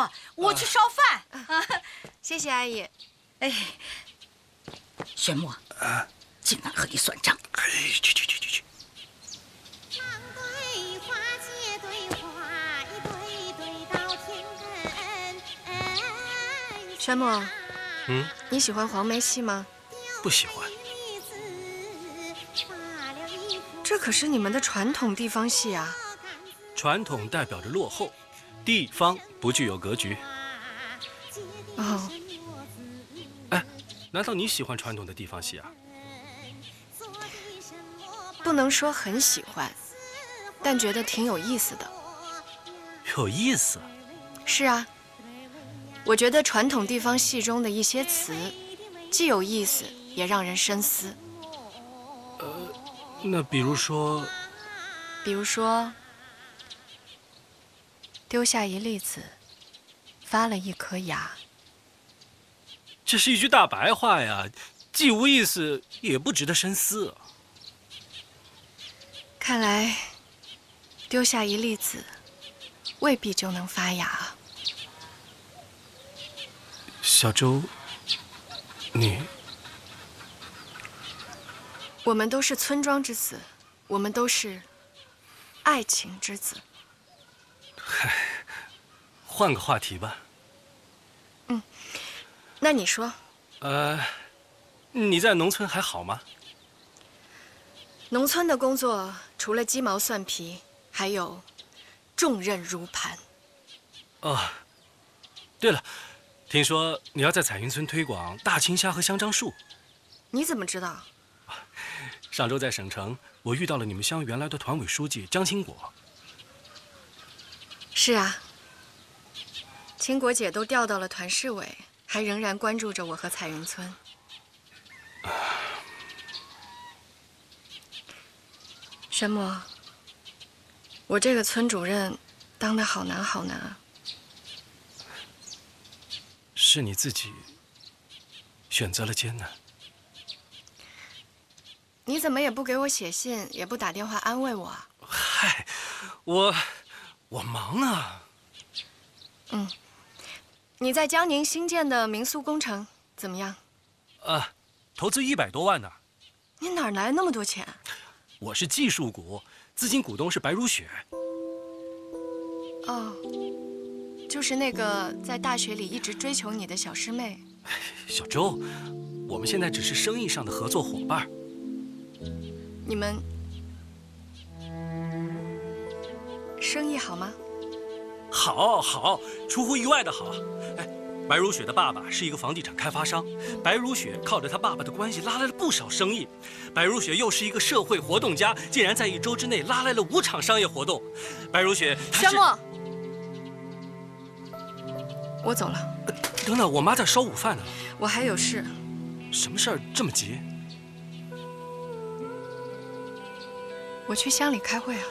了，我去烧饭。 谢谢阿姨。 哎，玄木，进来和你算账。 哎，去。 玄木，你喜欢黄梅戏吗？ 不喜欢。 这可是你们的传统地方戏啊。 传统代表着落后，地方不具有格局。 哦。 哎，难道你喜欢传统的地方戏啊？ 不能说很喜欢，但觉得挺有意思的。 有意思？ 是啊，我觉得传统地方戏中的一些词，既有意思，也让人深思。 那比如说， 丢下一粒子，发了一颗芽。 这是一句大白话呀，既无意思，也不值得深思。 看来，丢下一粒子，未必就能发芽。 小周， 我们都是村庄之子，我们都是爱情之子。 嗨，换个话题吧。 那你说， 你在农村还好吗？ 农村的工作除了鸡毛蒜皮，还有重任如磐。 哦，对了，听说你要在彩云村推广大青虾和香樟树。 你怎么知道？ 上周在省城，我遇到了你们乡原来的团委书记张清果。 是啊，清果姐都调到了团市委，还仍然关注着我和彩云村。玄木，我这个村主任当得好难好难啊。 是你自己选择了艰难。 你怎么也不给我写信，也不打电话安慰我啊？ 嗨，我忙啊。 你在江宁新建的民宿工程怎么样？ 投资100多万呢。 你哪来那么多钱？ 我是技术股，资金股东是白如雪。 哦，就是那个在大学里一直追求你的小师妹。 小周，我们现在只是生意上的合作伙伴。 你们生意好吗？ 好，出乎意外的好。哎，白如雪的爸爸是一个房地产开发商，白如雪靠着他爸爸的关系拉来了不少生意。白如雪又是一个社会活动家，竟然在1周之内拉来了5场商业活动。白如雪， 玄木，我走了。 等等，我妈在烧午饭呢。 我还有事。 什么事儿这么急？ 我去乡里开会啊。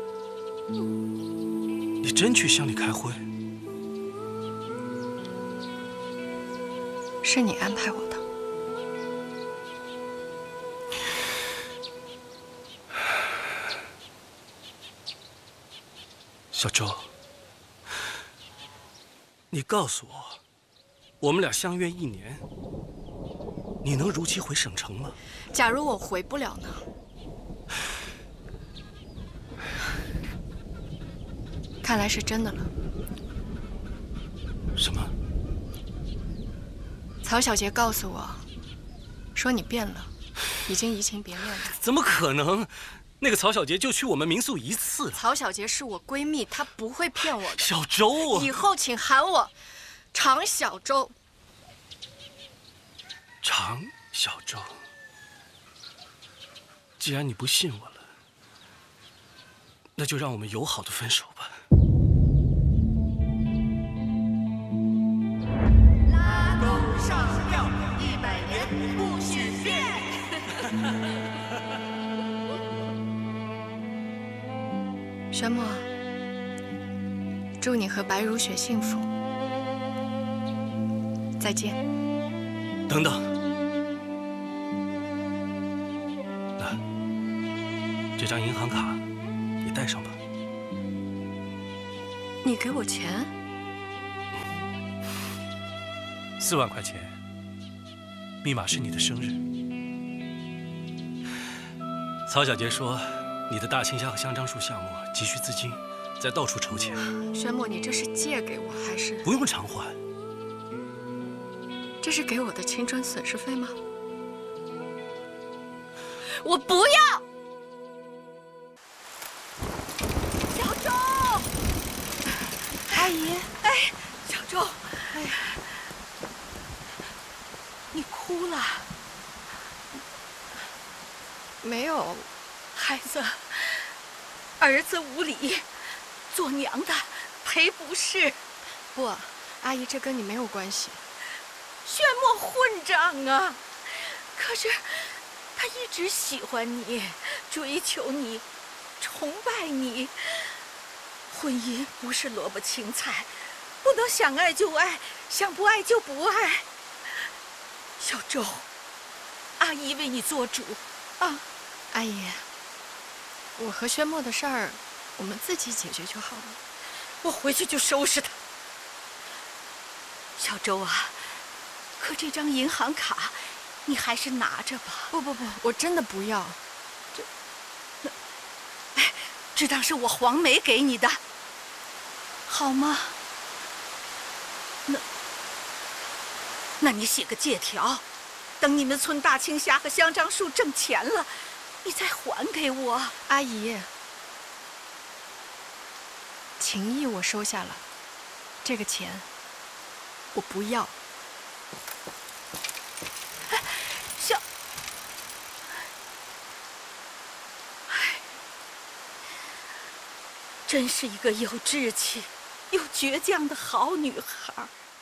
你真去乡里开会？ 是你安排我的。 小周，你告诉我，我们俩相约1年，你能如期回省城吗？ 假如我回不了呢？看来是真的了。 什么？ 曹小杰告诉我，说你变了，已经移情别恋了。 怎么可能？那个曹小杰就去我们民宿1次。 曹小杰是我闺蜜，她不会骗我的。 小周， 以后请喊我常小周。 常小周，既然你不信我了，那就让我们友好的分手吧。 拉钩上吊100年不许变。 玄木，祝你和白如雪幸福。再见。 等等，这张银行卡你带上吧。 你给我钱？ 4万块钱，密码是你的生日。曹小杰说，你的大青虾和香樟树项目急需资金，在到处筹钱。 玄墨，你这是借给我还是？ 不用偿还。 这是给我的青春损失费吗？我不要！小周，阿姨， 哎，小周，哎呀，你哭了？ 没有， 孩子，儿子无礼，做娘的赔不是。 不，阿姨，这跟你没有关系。 炫墨混账啊！可是他一直喜欢你，追求你，崇拜你。婚姻不是萝卜青菜，不能想爱就爱，想不爱就不爱。小周，阿姨为你做主啊！ 阿姨，我和轩墨的事儿，我们自己解决就好了。 我回去就收拾他。小周啊，可这张银行卡，你还是拿着吧。 不，我真的不要。 这当是我黄梅给你的，好吗？那你写个借条，等你们村大青虾和香樟树挣钱了，你再还给我。 阿姨，情谊我收下了，这个钱我不要。 小，真是一个有志气、有倔强的好女孩。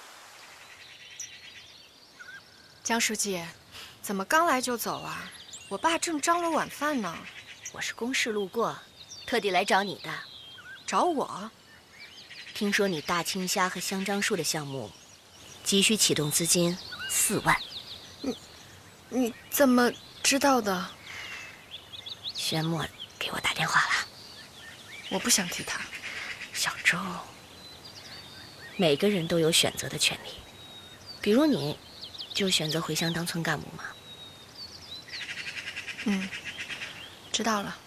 江书记，怎么刚来就走啊？我爸正张罗晚饭呢。 我是公事路过，特地来找你的。 找我？ 听说你大青虾和香樟树的项目，急需启动资金4万。 你怎么知道的？ 轩墨给我打电话了。 我不想提他。 小周，每个人都有选择的权利，比如你，就选择回乡当村干部嘛。 知道了。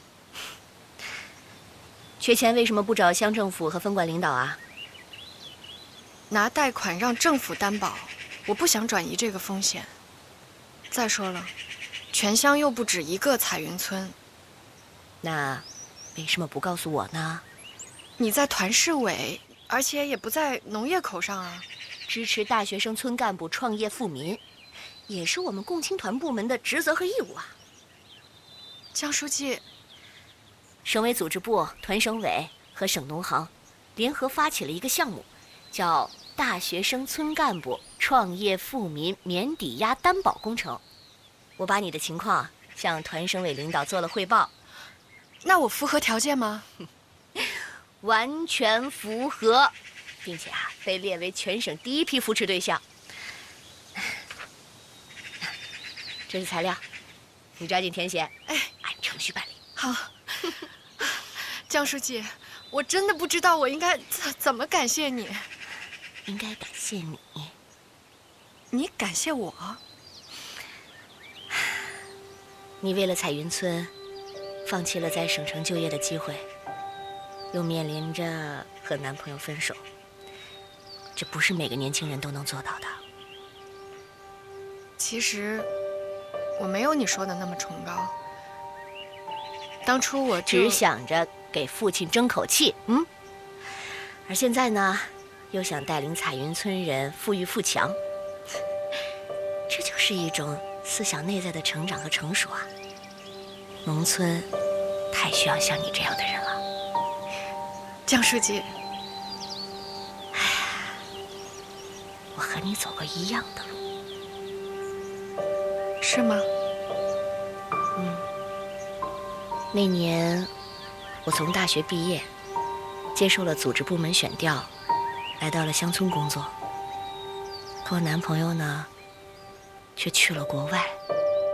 缺钱为什么不找乡政府和分管领导啊？ 拿贷款让政府担保，我不想转移这个风险。再说了，全乡又不止一个彩云村。 那为什么不告诉我呢？ 你在团市委，而且也不在农业口上啊。 支持大学生村干部创业富民，也是我们共青团部门的职责和义务啊。 江书记， 省委组织部、团省委和省农行联合发起了一个项目，叫大学生村干部创业富民免抵押担保工程。我把你的情况向团省委领导做了汇报。 那我符合条件吗？ 完全符合，并且被列为全省第1批扶持对象。这是材料，你抓紧填写，按程序办理。 好。江书记，我真的不知道我应该怎么感谢你。 应该感谢你。 你感谢我？ 你为了彩云村，放弃了在省城就业的机会，又面临着和男朋友分手，这不是每个年轻人都能做到的。 其实我没有你说的那么崇高。当初我只想着给父亲争口气，而现在呢，又想带领彩云村人富裕富强，这就是一种思想内在的成长和成熟啊。农村太需要像你这样的人了。 江书记， 我和你走过一样的路。 是吗？ 那年我从大学毕业，接受了组织部门选调，来到了乡村工作。可我男朋友呢，却去了国外。